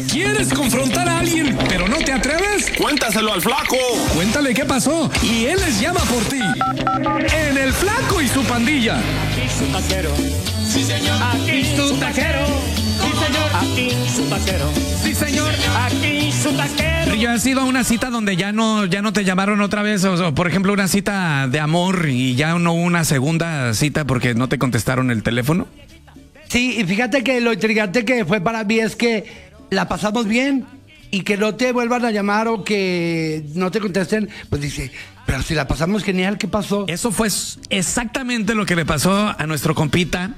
¿Quieres confrontar a alguien, pero no te atreves? Cuéntaselo al Flaco. Cuéntale qué pasó y él les llama por ti. En El Flaco y su pandilla. Aquí su taquero. Sí, señor. Aquí su taquero. Sí, señor. Aquí su taquero. Sí, señor. Aquí su taquero. ¿Ya has ido a una cita donde ya no te llamaron otra vez? O, por ejemplo, una cita de amor y ya no hubo una segunda cita porque no te contestaron el teléfono. Sí, y fíjate que lo intrigante que fue para mí es que la pasamos bien y que no te vuelvan a llamar o que no te contesten, pues dice, pero si la pasamos genial, ¿qué pasó? Eso fue exactamente lo que le pasó a nuestro compita.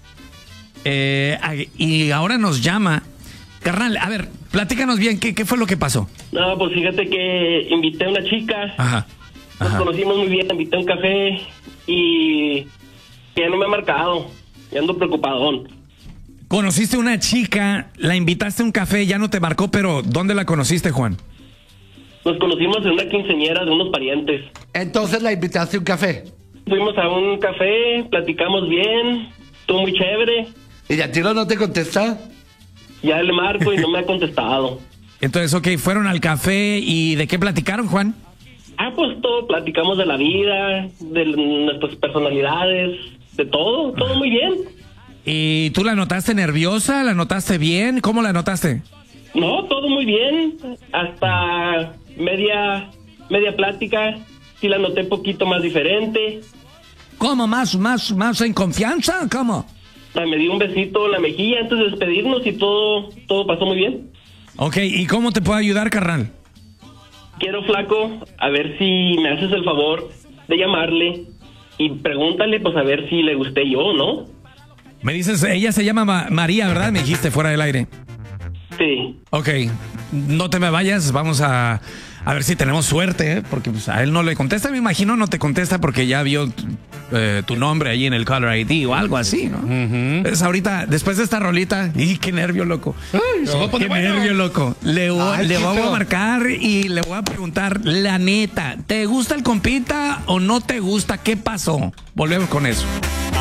Y ahora nos llama. Carnal, a ver, platícanos bien, ¿qué fue lo que pasó? No, pues fíjate que invité a una chica. Ajá. Nos conocimos muy bien, invité a un café y que ya no me ha marcado. Ya ando preocupadón. Conociste una chica, la invitaste a un café, ya no te marcó, pero ¿dónde la conociste, Juan? Nos conocimos en una quinceañera de unos parientes. Entonces la invitaste a un café. Fuimos a un café, platicamos bien, estuvo muy chévere. ¿Y a ti no te contesta? Ya le marco y no me ha contestado. Entonces, ok, fueron al café y ¿de qué platicaron, Juan? Pues todo, platicamos de la vida, de nuestras personalidades, de todo muy bien. ¿Y tú la notaste nerviosa? ¿La notaste bien? ¿Cómo la notaste? No, todo muy bien, hasta media plática, sí la noté un poquito más diferente. ¿Cómo? ¿Más en confianza? ¿Cómo? Me dio un besito en la mejilla antes de despedirnos y todo pasó muy bien. Ok, ¿y cómo te puedo ayudar, carnal? Quiero, Flaco, a ver si me haces el favor de llamarle y pregúntale, pues a ver si le gusté yo, ¿no? Me dices, ella se llama María, ¿verdad? Me dijiste fuera del aire. Sí. Ok, no te me vayas, vamos a ver si tenemos suerte, ¿eh? Porque pues, a él no le contesta, me imagino no te contesta porque ya vio tu nombre ahí en el Caller ID o algo así, ¿no? Entonces ahorita, después de esta rolita, ¡y qué nervio, loco! ¡Qué nervio, loco! Le voy a marcar y le voy a preguntar, la neta, ¿te gusta el compita o no te gusta? ¿Qué pasó? Volvemos con eso.